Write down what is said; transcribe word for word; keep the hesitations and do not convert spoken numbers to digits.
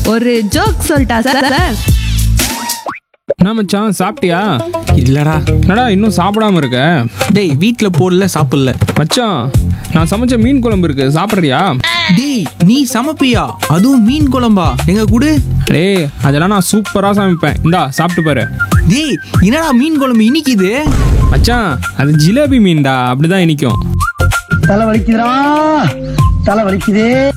ஒரு ஜோக் சொல்லிட்டா sir sir என்ன மச்சான், சாப்பிட்டியா? இல்லடா. என்னடா இன்னும் சாப்பிடாம இருக்க? டேய் வீட்ல போடல, சாப்பிடல. மச்சான், நான் சமைச்ச மீன் குழம்பு இருக்கு, சாப்பிட்றியா? டேய் நீ சமைப்பியா? அதுவும் மீன் குழம்பா? எங்க கூடு. டேய் அதெல்லாம் நான் சூப்பரா சமைப்பேன், இந்தா சாப்பிட்டு பாரு. டேய் என்னடா மீன் குழம்பு இனிக்குது? மச்சான், அது ஜிலேபி மீன்டா, அப்படிதான் இனிக்கும். தலை வலிக்குதுடா, தலை வலிக்குதே.